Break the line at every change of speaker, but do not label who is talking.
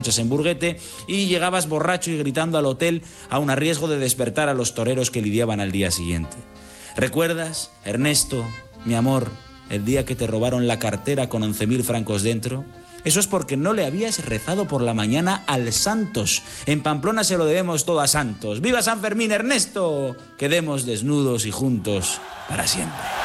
en Burguete y llegabas borracho y gritando al hotel aun a riesgo de despertar a los toreros que lidiaban al día siguiente. ¿Recuerdas, Ernesto, mi amor, el día que te robaron la cartera con 11.000 francos dentro? Eso es porque no le habías rezado por la mañana al Santos. En Pamplona se lo debemos todo a Santos. ¡Viva San Fermín, Ernesto! Quedemos desnudos y juntos para siempre.